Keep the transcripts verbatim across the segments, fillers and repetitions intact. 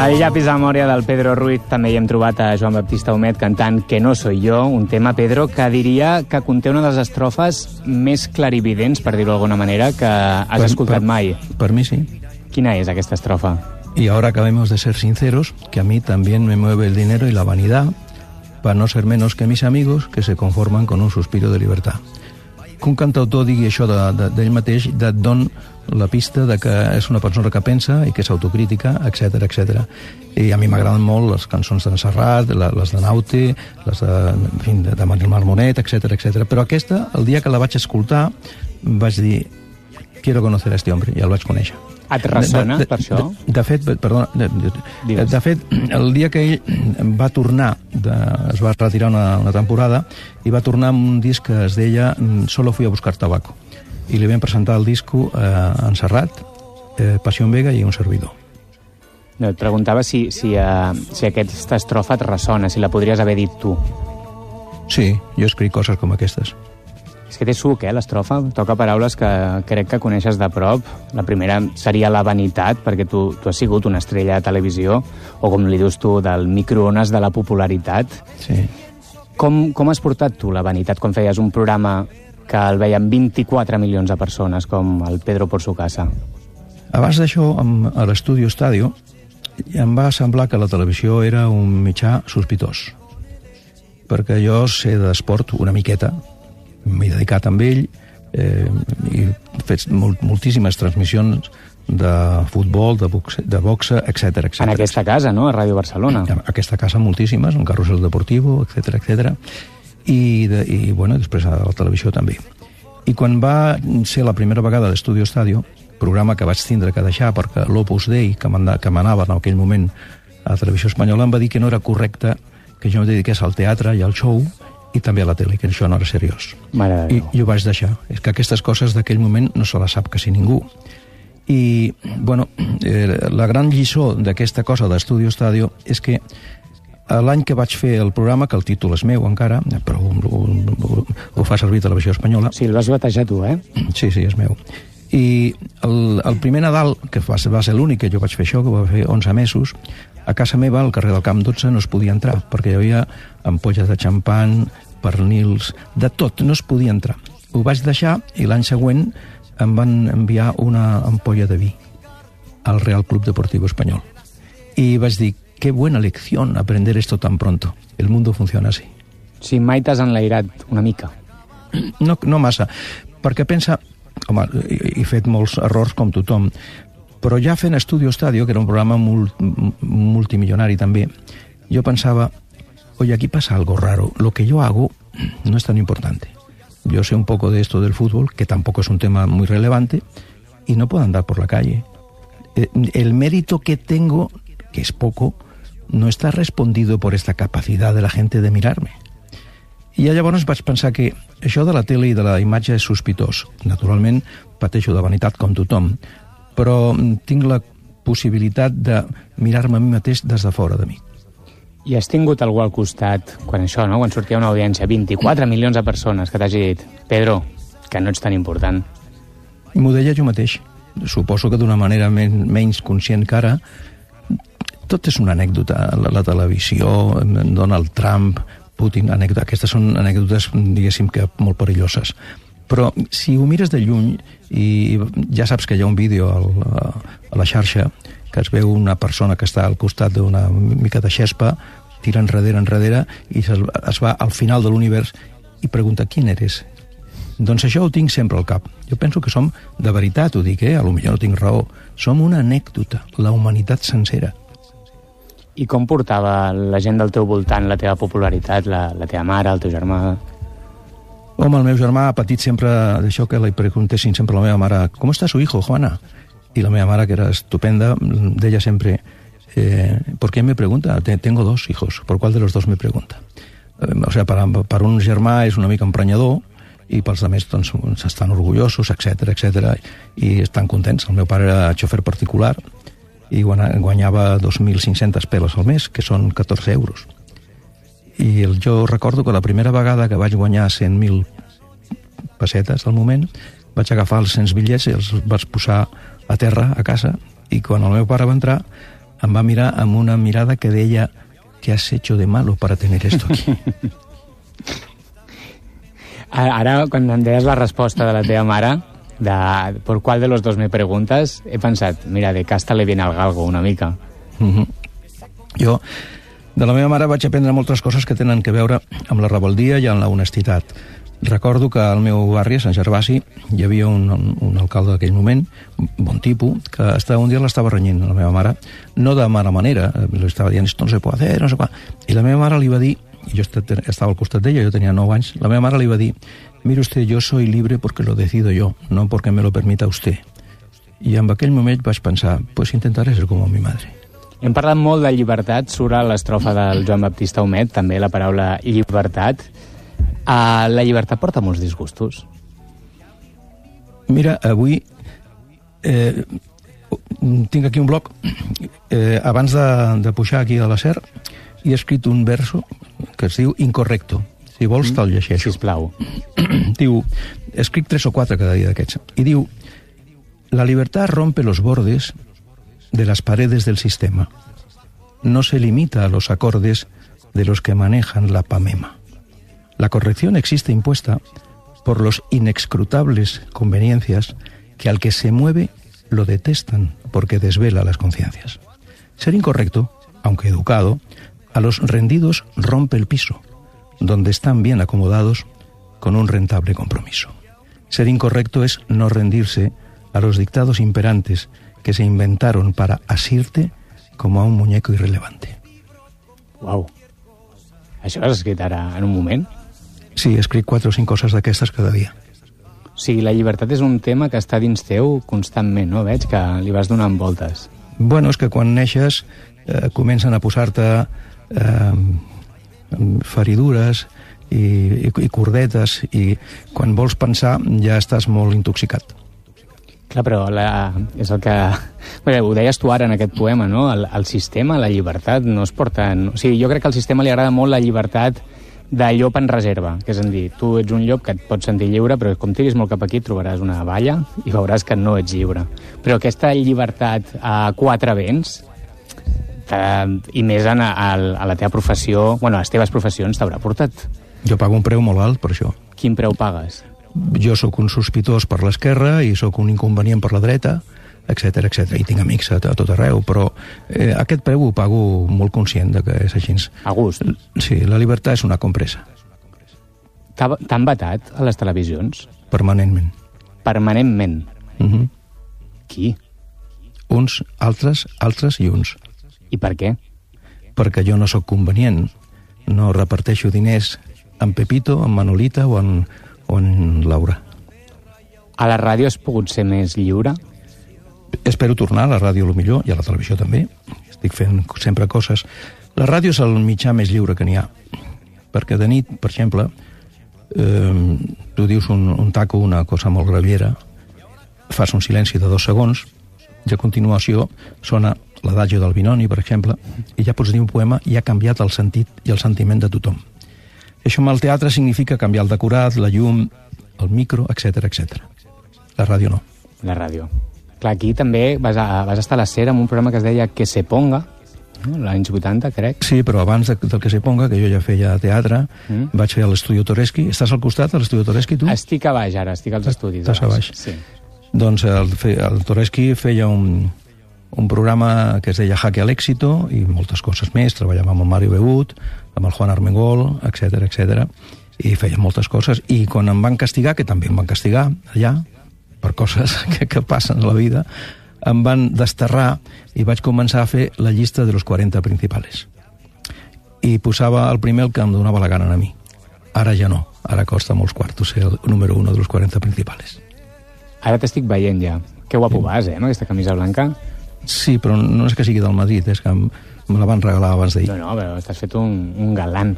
Al llapis de memòria del Pedro Ruiz també hi hem trobat a Joan Baptista Humet cantant Que no soy yo, un tema, Pedro, que diria que conté una de les estrofes més clarividents, per dir-ho d'alguna manera, que has per, escoltat per, mai. Per mi sí. Quina és aquesta estrofa? Y ahora acabemos de ser sinceros, que a mí también me mueve el dinero y la vanidad, para no ser menos que mis amigos, que se conforman con un suspiro de libertad. Que un cantautor digui això de, de, d'ell mateix et don la pista de que és una persona que pensa i que és autocrítica, etcètera, etcètera. I a mi m'agraden molt les cançons d'en Serrat, les de Naute, les de, en fi, de Manuel Marmonet, etcètera, etcètera. Però aquesta, el dia que la vaig escoltar, vaig dir, quiero conocer a este hombre, i el vaig conèixer. Et ressona, de, de, per això? De, de fet, perdona, de, de, de fet, el dia que ell va tornar, de, es va retirar una, una temporada, i va tornar amb un disc que es deia Solo fui a buscar tabaco. I li vam presentar el disco eh, en Serrat, eh, Pasión Vega i un servidor. No, et preguntava si, si, uh, si aquesta estrofa et ressona, si la podries haver dit tu. Sí, jo escric coses com aquestes. És que té suc, eh, l'estrofa. Toca paraules que crec que coneixes de prop. La primera seria la vanitat, perquè tu, tu has sigut una estrella de televisió, o com li dius tu, del microones de la popularitat. Sí. Com, com has portat tu la vanitat quan feies un programa que el veien vint-i-quatre milions de persones, com el Pedro por su casa? Abans d'això, a l'Estudio Estadio, em va semblar que la televisió era un mitjà sospitós. Perquè jo sé d'esport una miqueta, m'he dedicat amb ell, eh, i he fet molt, moltíssimes transmissions de futbol, de boxe, de boxe, etcètera, etcètera. En aquesta casa, no?, a Ràdio Barcelona. En aquesta casa moltíssimes, un Carrusel Deportivo, etcètera, etcètera. I, de, i bueno, després a la televisió també. I quan va ser la primera vegada d'Estudio Estadio, programa que vaig tindre que deixar perquè l'Opus Dei, que manava en aquell moment a la televisió espanyola, em va dir que no era correcte que jo em dediqués al teatre i al show i també a la tele, que això no era seriós. I, i ho vaig deixar. És que aquestes coses d'aquell moment no se les sap quasi ningú. I, bueno, eh, la gran lliçó d'aquesta cosa d'Estudio Estadio és que l'any que vaig fer el programa, que el títol és meu encara, però ho, ho, ho, ho fa servir Televisió Espanyola. Sí, el vas batejar tu, eh? Sí, sí, és meu. I el, el primer Nadal, que va ser, va ser l'únic que jo vaig fer això, que va fer onze mesos, a casa meva, al carrer del Camp dotze, no es podia entrar, perquè hi havia ampolles de xampan, pernils, de tot, no es podia entrar. Ho vaig deixar i l'any següent em van enviar una ampolla de vi al Real Club Deportivo Espanyol. I vaig dir, qué buena lección aprender esto tan pronto. El mundo funciona así. Sí, mai t'has enlairat una mica. No, no massa, perquè pensa, home, he fet molts errors com tothom, però ja fent Estudio Estadio, que era un programa mult, multimilionari també, jo pensava, oye, aquí pasa algo raro, lo que yo hago no es tan importante. Yo sé un poco de esto del fútbol, que tampoco es un tema muy relevante, y no puedo andar por la calle. El mérito que tengo, que es poco, no està respondido por esta capacidad de la gente de mirarme. I llavors vaig pensar que això de la tele i de la imatge és sospitós. Naturalment, pateixo de vanitat com tothom, però tinc la possibilitat de mirar-me a mi mateix des de fora de mi. I has tingut algú al costat, quan això, no?, quan sortia una audiència, vint-i-quatre milions de persones, que t'hagi dit, Pedro, que no ets tan important. I m'ho deia jo mateix. Suposo que d'una manera men menys conscient que ara. Tot és una anècdota. La, la televisió, Donald Trump, Putin, anècdota. Aquestes són anècdotes, diguéssim, que molt perilloses. Però si ho mires de lluny, i ja saps que hi ha un vídeo al, a la xarxa, que es veu una persona que està al costat d'una mica de xespa, tira enrere, enrere, i es, es va al final de l'univers i pregunta, ¿quién eres? Doncs això ho tinc sempre al cap. Jo penso que som, de veritat ho dic, eh? A lo millor no tinc raó, som una anècdota, la humanitat sencera. I com portava la gent del teu voltant la teva popularitat, la, la teva mare, el teu germà? Home, el meu germà ha patit sempre d'això que li preguntessin sempre a la meva mare, ¿cómo está su hijo, Juana? Y la meva mare, que era estupenda, deia sempre, eh, ¿por qué me pregunta? Tengo dos hijos, ¿por cuál de los dos me pregunta? Eh, o sigui, per, per un germà és una mica emprenyador, i pels altres doncs, estan orgullosos, etcètera, etcètera, i estan contents. El meu pare era xofer particular i guanyava dos mil cinc-centes peles al mes, que són catorze euros. I el, jo recordo que la primera vegada que vaig guanyar cent mil pessetes al moment, vaig agafar els cent bitllets i els vaig posar a terra, a casa, i quan el meu pare va entrar em va mirar amb una mirada que deia ¿qué has hecho de malo para tener esto aquí? Ara, quan em deies la resposta de la teva mare, de por cuál de los dos me preguntas, he pensat, mira, de casta le viene al galgo una mica. Mm-hmm. Jo, de la meva mare vaig aprendre moltes coses que tenen que veure amb la rebeldia i amb la honestitat. Recordo que al meu barri, a Sant Gervasi, hi havia un, un alcalde d'aquell moment, bon tipus, que estava, un dia l'estava renyint a la meva mare, no de mala manera, li estava dient, esto no se puede hacer, no sé què. I la meva mare li va dir, i jo estava al costat d'ella, jo tenia nou anys, la meva mare li va dir, mire usted, yo soy libre porque lo decido yo, no porque me lo permita usted. I en aquell moment vaig pensar, pues intentaré ser como mi madre. Hem parlat molt de llibertat, surt a l'estrofa del Joan Baptista Humet, també la paraula llibertat. Uh, la llibertat porta molts disgustos. Mira, avui eh, tinc aquí un bloc, eh, abans de, de pujar aquí a la SER, he escrit un verso que es diu Incorrecto. Si vols, te'l llegeixo. Sisplau. Diu, escric tres o quatre cada dia d'aquests, i diu, la libertad rompe los bordes de las paredes del sistema. No se limita a los acordes de los que manejan la PAMEMA. La corrección existe impuesta por los inexcrutables conveniencias que al que se mueve lo detestan porque desvela las conciencias. Ser incorrecto, aunque educado, a los rendidos rompe el piso, donde están bien acomodados con un rentable compromiso. Ser incorrecto es no rendirse a los dictados imperantes que se inventaron para asirte como a un muñeco irrelevante. Uau. Això ho has escrit ara en un moment? Sí, he escrit quatre o cinc coses d'aquestes cada dia. O sigui, la llibertat és un tema que està dins teu constantment, no? Veig que li vas donant voltes. Bueno, és que quan neixes eh, comencen a posar-te eh, feridures i, i, i cordetes, i quan vols pensar ja estàs molt intoxicat. Clar, però la, és el que... Bé, ho deies tu ara en aquest poema, no? El, el sistema, la llibertat, no es porten... O sigui, jo crec que al sistema li agrada molt la llibertat de llop en reserva, que és a dir, tu ets un llop que et pots sentir lliure, però com tiris molt cap aquí trobaràs una valla i veuràs que no ets lliure. Però aquesta llibertat a quatre vents, i més en, a, a la teva professió, bueno, a les teves professions t'haurà portat. Jo pago un preu molt alt per això. Quin preu pagues? Jo sóc un sospitós per l'esquerra i sóc un inconvenient per la dreta, etcètera, etcètera. I tinc amics a, a tot arreu, però eh, aquest preu ho pago molt conscient de que és així. A gust? Sí, la llibertat és una compressa. T'han vetat a les televisions? Permanentment. Permanentment? Uh-huh. Qui? Uns, altres, altres i uns. I per què? Perquè jo no sóc convenient. No reparteixo diners en Pepito, en Manolita o en, o en Laura. A la ràdio has pogut ser més lliure? Espero tornar a la ràdio lo millor, i a la televisió també. Estic fent sempre coses. La ràdio és el mitjà més lliure que n'hi ha. Perquè de nit, per exemple, eh, tu dius un, un taco, una cosa molt grallera, fas un silenci de dos segons, i a continuació sona l'adagio del Binoni, per exemple, i ja pots dir un poema i ha canviat el sentit i el sentiment de tothom. Això amb el teatre significa canviar el decorat, la llum, el micro, etcètera, etcètera. La ràdio no. La ràdio. Clar, aquí també vas, a, vas estar a la SER amb un programa que es deia Que se ponga, no? L'anys vuitanta, crec. Sí, però abans de, del Que se ponga, que jo ja feia teatre, mm. vaig fer a l'Estudio Toreschi. Estàs al costat de l'Estudio Toreschi, tu? Estic a baix, ara, estic als estudis. Estàs a baix. Sí. Doncs el, el Toreschi feia un, un programa que es deia Jaque al Éxito i moltes coses més. Treballava amb el Mario Begut, amb el Juan Armengol, etcètera, etcètera, i feia moltes coses. I quan em van castigar, que també em van castigar allà, per coses que, que passen a la vida, em van desterrar i vaig començar a fer la llista de los cuarenta principales. I posava el primer el que em donava la gana a mi. Ara ja no. Ara costa molts quartos ser el número uno de los cuarenta principales. Ara t'estic veient ja. Que guapo sí. Vas, eh, amb aquesta camisa blanca. Sí, però no és que sigui del Madrid, és que me la van regalar abans d'ahir. No, no, però t'has fet un, un galant.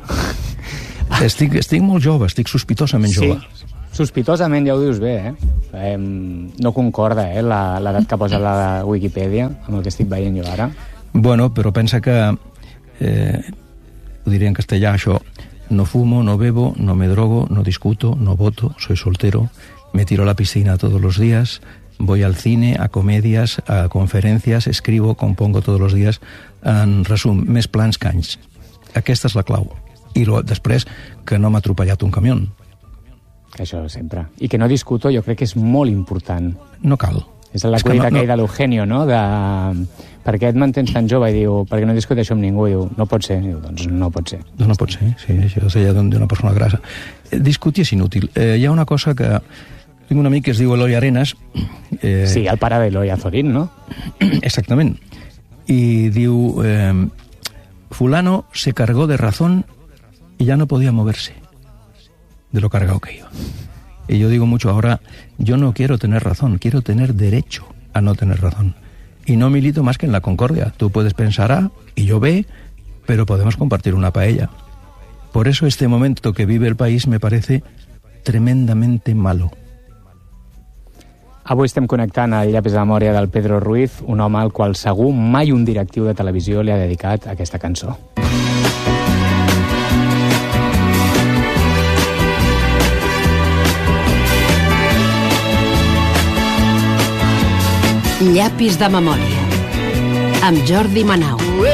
Estic, estic molt jove, estic sospitosament sí. jove. Sospitosament, ja ho dius bé, eh? eh no concorda, eh, l'edat que posa la Wikipedia amb el que estic veient jo ara. Bueno, però pensa que, eh, ho diré en castellà, això, no fumo, no bebo, no me drogo, no discuto, no voto, soy soltero, me tiro a la piscina todos los días, voy al cine, a comedias, a conferències, escribo, compongo todos los días. En resum, més plans que anys. Aquesta és la clau. I lo, després, que no m'ha atropellat un camió. Això sempre. I que no discuto, jo crec que és molt important. No cal. És l'acudit no, aquell no... de l'Eugenio, no? De... Per què et mantens tan jove? I diu, perquè no discuteixo amb ningú. I diu, no pot ser. I diu, doncs no pot ser. No, no pot ser, sí, això és d'una persona grassa. Discutir és inútil. Eh, hi ha una cosa que... Tinc un amic que es diu Eloy Arenas. Eh... Sí, el pare d'Eloy Azorín, no? Exactament. Y diu, eh, fulano se cargó de razón y ya no podía moverse de lo cargado que iba. Y yo digo mucho ahora, yo no quiero tener razón, quiero tener derecho a no tener razón. Y no milito más que en la concordia. Tú puedes pensar A y yo B, pero podemos compartir una paella. Por eso este momento que vive el país me parece tremendamente malo. Avui estem connectant al llapis de memòria del Pedro Ruiz, un home al qual segur mai un directiu de televisió li ha dedicat aquesta cançó. Llapis de memòria, amb Jordi Manau.